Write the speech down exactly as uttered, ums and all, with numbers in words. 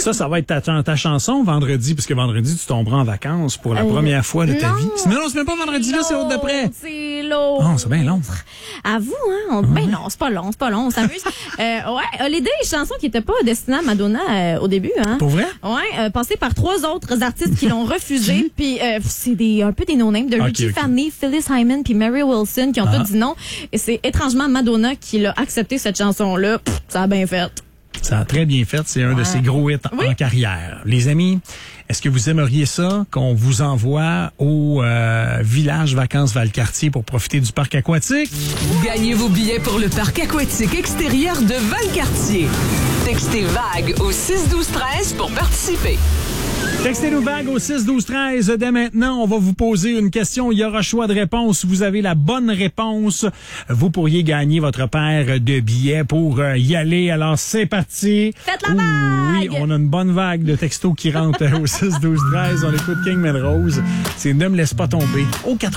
Ça, ça va être ta, ta chanson vendredi, parce que vendredi, tu tomberas en vacances pour la euh, première fois de ta non, vie. Non, non, c'est même pas vendredi, là, c'est l'autre d'après. C'est l'autre. Oh, c'est bien long. À vous, hein? On... Ben non, c'est pas long, c'est pas long, on s'amuse. euh, ouais, Holiday, chanson qui était pas destinée à Madonna euh, au début, hein? Pour vrai? Ouais, euh, passée par trois autres artistes qui l'ont refusé, puis euh, c'est des un peu des no-names de Richie okay, okay. Fanny, Phyllis Hyman puis Mary Wilson qui ont ah. tous dit non. Et c'est étrangement Madonna qui l'a accepté cette chanson-là. Pff, ça a bien fait. Ça a très bien fait. C'est un ouais. de ses gros hits oui. en carrière. Les amis, est-ce que vous aimeriez ça qu'on vous envoie au euh, village vacances Valcartier pour profiter du parc aquatique? Gagnez vos billets pour le parc aquatique extérieur de Valcartier. Textez VAGUE au six douze treize pour participer. Textez-nous VAGUE au six douze treize. Dès maintenant, on va vous poser une question. Il y aura choix de réponse. Si vous avez la bonne réponse, vous pourriez gagner votre paire de billets pour y aller. Alors, c'est parti. Faites la vague! Oui, on a une bonne vague de textos qui rentrent au six douze treize. On écoute King Melrose. C'est Ne me laisse pas tomber. Au